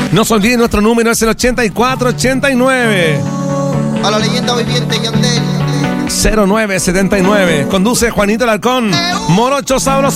No se olviden, nuestro número es el 8489. A la leyenda viviente Yandel. 0979. Conduce Juanito Alarcón. Morocho Sabroso.